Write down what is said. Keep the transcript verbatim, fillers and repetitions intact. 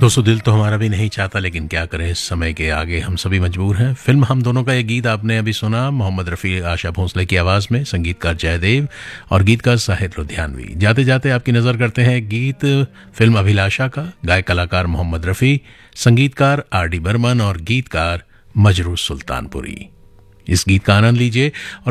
दोस्तों दिल तो हमारा भी नहीं चाहता, लेकिन क्या करें, इस समय के आगे हम सभी मजबूर हैं। फिल्म हम दोनों का ये गीत आपने अभी सुना, मोहम्मद रफ़ी, आशा भोंसले की आवाज़ में, संगीतकार जयदेव और गीतकार साहिर लुधियानवी। जाते जाते आपकी नज़र करते हैं गीत फिल्म अभिलाषा का, गायक कलाकार मोहम्मद रफ़ी, संगीतकार आर डी बर्मन और गीतकार मजरू सुल्तानपुरी। इस गीत का आनंद लीजिए और